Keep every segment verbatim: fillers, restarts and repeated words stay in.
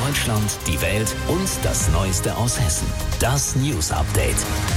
Deutschland, die Welt und das Neueste aus Hessen. Das News Update.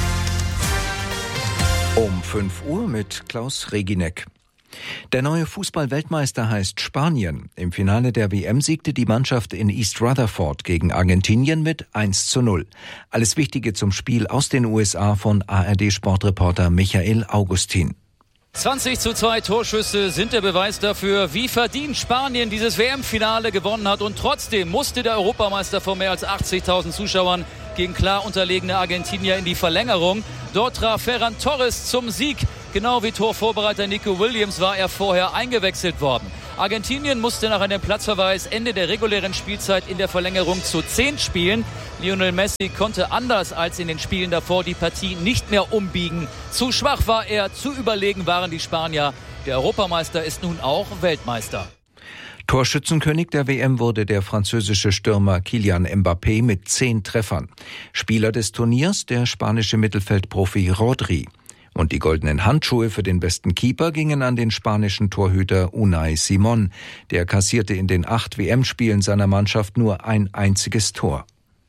Um fünf Uhr mit Klaus Regineck. Der neue Fußball-Weltmeister heißt Spanien. Im Finale der W M siegte die Mannschaft in East Rutherford gegen Argentinien mit eins zu null. Alles Wichtige zum Spiel aus den U S A von A R D-Sportreporter Michael Augustin. zwanzig zu zwei Torschüsse sind der Beweis dafür, wie verdient Spanien dieses W M-Finale gewonnen hat. Und trotzdem musste der Europameister vor mehr als achtzigtausend Zuschauern gegen klar unterlegene Argentinier in die Verlängerung. Dort traf Ferran Torres zum Sieg. Genau wie Torvorbereiter Nico Williams war er vorher eingewechselt worden. Argentinien musste nach einem Platzverweis Ende der regulären Spielzeit in der Verlängerung zu zehn spielen. Lionel Messi konnte anders als in den Spielen davor die Partie nicht mehr umbiegen. Zu schwach war er, zu überlegen waren die Spanier. Der Europameister ist nun auch Weltmeister. Torschützenkönig der W M wurde der französische Stürmer Kylian Mbappé mit zehn Treffern. Spieler des Turniers der spanische Mittelfeldprofi Rodri. Und die goldenen Handschuhe für den besten Keeper gingen an den spanischen Torhüter Unai Simón. Der kassierte in den acht W M-Spielen seiner Mannschaft nur ein einziges Tor.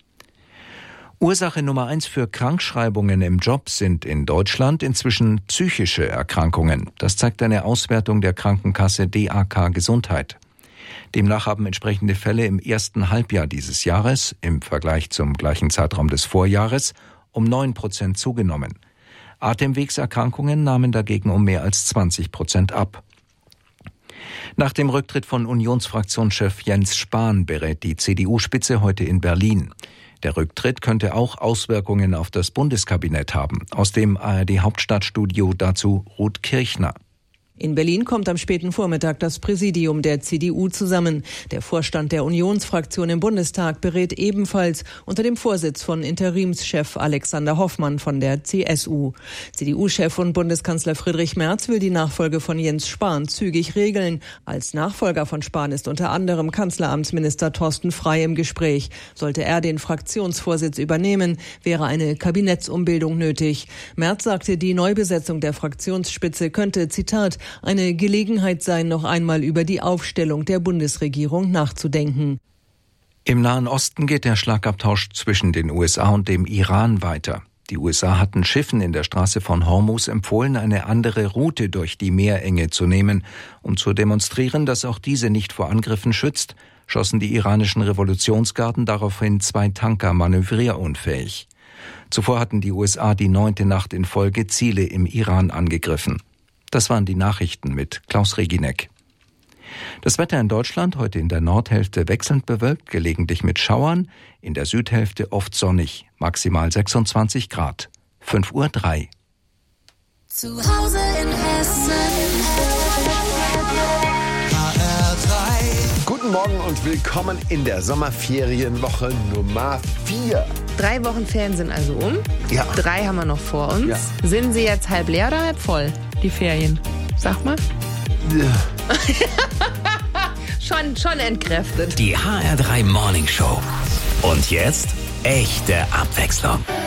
Ursache Nummer eins für Krankschreibungen im Job sind in Deutschland inzwischen psychische Erkrankungen. Das zeigt eine Auswertung der Krankenkasse D A K Gesundheit. Demnach haben entsprechende Fälle im ersten Halbjahr dieses Jahres, im Vergleich zum gleichen Zeitraum des Vorjahres, um neun Prozent zugenommen. Atemwegserkrankungen nahmen dagegen um mehr als zwanzig Prozent ab. Nach dem Rücktritt von Unionsfraktionschef Jens Spahn berät die C D U-Spitze heute in Berlin. Der Rücktritt könnte auch Auswirkungen auf das Bundeskabinett haben. Aus dem A R D-Hauptstadtstudio dazu Ruth Kirchner. In Berlin kommt am späten Vormittag das Präsidium der C D U zusammen. Der Vorstand der Unionsfraktion im Bundestag berät ebenfalls unter dem Vorsitz von Interimschef Alexander Hoffmann von der C S U. C D U-Chef und Bundeskanzler Friedrich Merz will die Nachfolge von Jens Spahn zügig regeln. Als Nachfolger von Spahn ist unter anderem Kanzleramtsminister Thorsten Frey im Gespräch. Sollte er den Fraktionsvorsitz übernehmen, wäre eine Kabinettsumbildung nötig. Merz sagte, die Neubesetzung der Fraktionsspitze könnte, Zitat, eine Gelegenheit sein, noch einmal über die Aufstellung der Bundesregierung nachzudenken. Im Nahen Osten geht der Schlagabtausch zwischen den U S A und dem Iran weiter. Die U S A hatten Schiffen in der Straße von Hormuz empfohlen, eine andere Route durch die Meerenge zu nehmen. Um zu demonstrieren, dass auch diese nicht vor Angriffen schützt, schossen die iranischen Revolutionsgarden daraufhin zwei Tanker manövrierunfähig. Zuvor hatten die U S A die neunte Nacht in Folge Ziele im Iran angegriffen. Das waren die Nachrichten mit Klaus Regineck. Das Wetter in Deutschland heute in der Nordhälfte wechselnd bewölkt, gelegentlich mit Schauern, in der Südhälfte oft sonnig, maximal sechsundzwanzig Grad. fünf Uhr drei. Zu Hause in Hessen. H R drei. Guten Morgen und willkommen in der Sommerferienwoche Nummer vier. Drei Wochen Ferien sind also um. Ja. Drei haben wir noch vor uns. Ja. Sind sie jetzt halb leer oder halb voll, die Ferien? Sag mal. Ja. schon, schon entkräftet. Die H R drei Morning Show. Und jetzt echte Abwechslung.